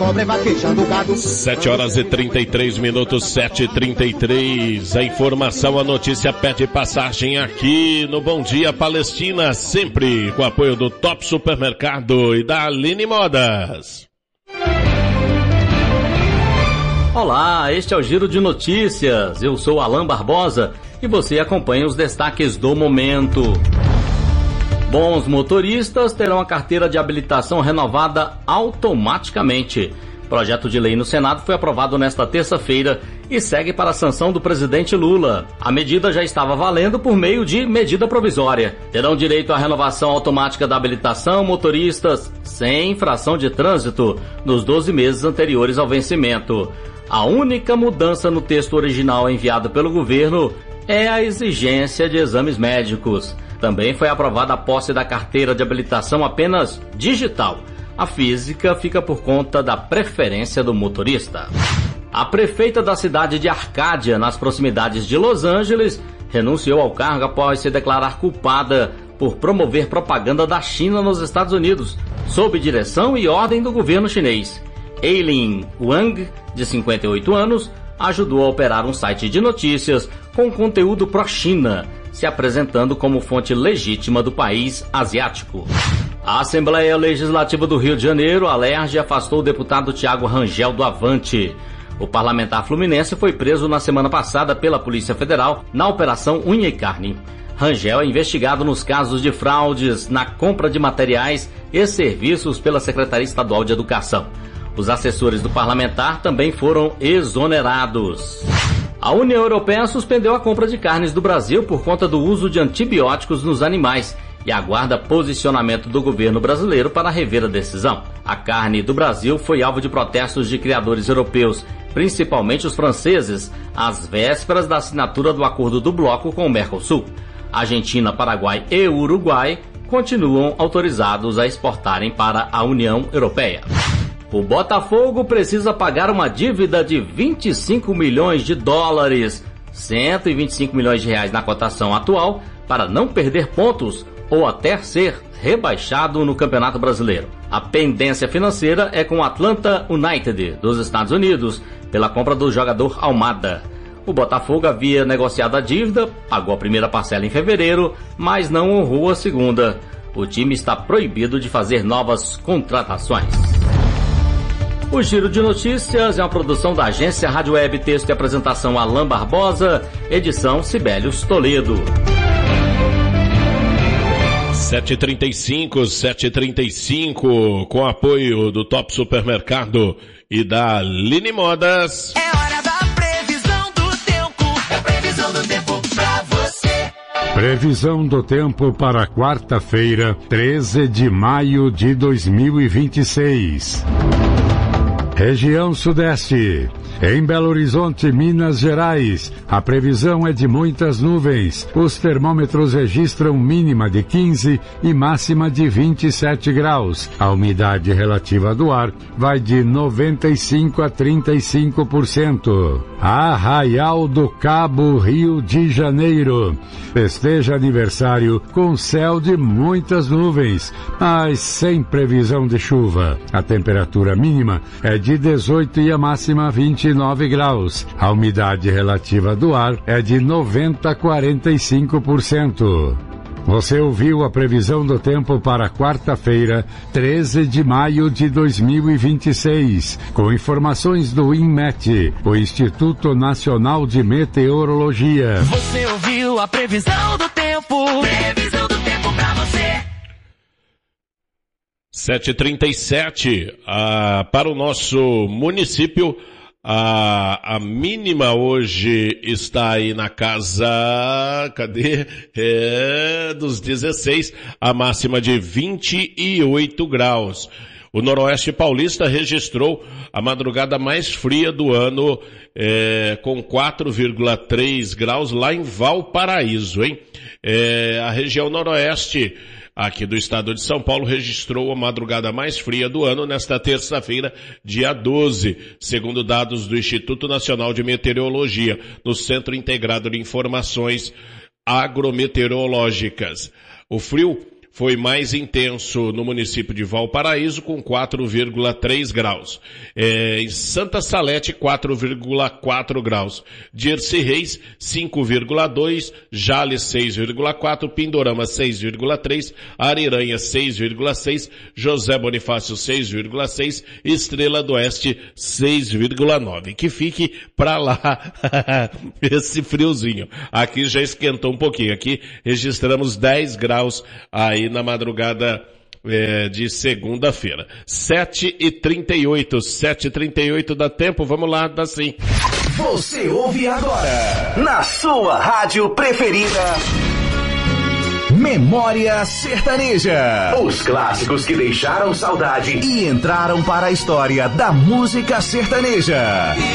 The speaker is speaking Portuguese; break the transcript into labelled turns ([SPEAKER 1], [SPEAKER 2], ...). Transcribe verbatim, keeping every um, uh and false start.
[SPEAKER 1] sete horas e trinta e três minutos, sete e trinta e três. A informação, a notícia pede passagem aqui no Bom Dia Palestina, sempre com apoio do Top Supermercado e da Aline Modas.
[SPEAKER 2] Olá, este é o Giro de Notícias. Eu sou Alain Barbosa e você acompanha os destaques do momento. Bons motoristas terão a carteira de habilitação renovada automaticamente. O projeto de lei no Senado foi aprovado nesta terça-feira e segue para a sanção do presidente Lula. A medida já estava valendo por meio de medida provisória. Terão direito à renovação automática da habilitação motoristas sem infração de trânsito nos doze meses anteriores ao vencimento. A única mudança no texto original enviado pelo governo é a exigência de exames médicos. Também foi aprovada a posse da carteira de habilitação apenas digital. A física fica por conta da preferência do motorista. A prefeita da cidade de Arcádia, nas proximidades de Los Angeles, renunciou ao cargo após se declarar culpada por promover propaganda da China nos Estados Unidos, sob direção e ordem do governo chinês. Eileen Wang, de cinquenta e oito anos, ajudou a operar um site de notícias com conteúdo pró-China, se apresentando como fonte legítima do país asiático. A Assembleia Legislativa do Rio de Janeiro, a Alerj, afastou o deputado Thiago Rangel do Avante. O parlamentar fluminense foi preso na semana passada pela Polícia Federal na Operação Unha e Carne. Rangel é investigado nos casos de fraudes na compra de materiais e serviços pela Secretaria Estadual de Educação. Os assessores do parlamentar também foram exonerados. A União Europeia suspendeu a compra de carnes do Brasil por conta do uso de antibióticos nos animais e aguarda posicionamento do governo brasileiro para rever a decisão. A carne do Brasil foi alvo de protestos de criadores europeus, principalmente os franceses, às vésperas da assinatura do acordo do bloco com o Mercosul. Argentina, Paraguai e Uruguai continuam autorizados a exportarem para a União Europeia. O Botafogo precisa pagar uma dívida de vinte e cinco milhões de dólares, cento e vinte e cinco milhões de reais na cotação atual, para não perder pontos ou até ser rebaixado no Campeonato Brasileiro. A pendência financeira é com o Atlanta United, dos Estados Unidos, pela compra do jogador Almada. O Botafogo havia negociado a dívida, pagou a primeira parcela em fevereiro, mas não honrou a segunda. O time está proibido de fazer novas contratações. O Giro de Notícias é uma produção da agência Rádio Web, texto e apresentação Alain Barbosa, edição Sibelius Toledo.
[SPEAKER 1] sete e trinta e cinco, sete e trinta e cinco, com apoio do Top Supermercado e da Aline Modas.
[SPEAKER 3] É hora da previsão do tempo. É previsão do tempo pra você.
[SPEAKER 4] Previsão do tempo para quarta-feira, treze de maio de dois mil e vinte e seis. Região Sudeste. Em Belo Horizonte, Minas Gerais, a previsão é de muitas nuvens. Os termômetros registram mínima de quinze e máxima de vinte e sete graus. A umidade relativa do ar vai de noventa e cinco a trinta e cinco por cento. Arraial do Cabo, Rio de Janeiro. Festeja aniversário com céu de muitas nuvens, mas sem previsão de chuva. A temperatura mínima é de dezoito e a máxima vinte e nove graus. A umidade relativa do ar é de noventa a quarenta e cinco por cento. Você ouviu a previsão do tempo para quarta-feira, treze de maio de dois mil e vinte e seis, com informações do INMET, o Instituto Nacional de Meteorologia.
[SPEAKER 3] Você ouviu a previsão do tempo. Previsão do tempo pra você.
[SPEAKER 1] sete e trinta e sete, ah, para o nosso município, a, a mínima hoje está aí na casa, cadê? É, dos dezesseis, a máxima de vinte e oito graus. O Noroeste Paulista registrou a madrugada mais fria do ano, é, com quatro vírgula três graus lá em Valparaíso, hein? É, a região Noroeste aqui do estado de São Paulo registrou a madrugada mais fria do ano nesta terça-feira, dia doze, segundo dados do Instituto Nacional de Meteorologia, no Centro Integrado de Informações Agrometeorológicas. O frio foi mais intenso no município de Valparaíso, com quatro vírgula três graus. É, em Santa Salete, quatro vírgula quatro graus. Dirce Reis, cinco vírgula dois. Jales, seis vírgula quatro. Pindorama, seis vírgula três. Ariranha, seis vírgula seis. José Bonifácio, seis vírgula seis. Estrela do Oeste, seis vírgula nove. Que fique pra lá esse friozinho. Aqui já esquentou um pouquinho. Aqui registramos dez graus aí na madrugada é, de segunda-feira. sete e trinta e oito, sete e trinta e oito dá tempo, vamos lá, dá sim.
[SPEAKER 5] Você ouve agora, na sua rádio preferida, Memória Sertaneja. Os clássicos que deixaram saudade e entraram para a história da música sertaneja.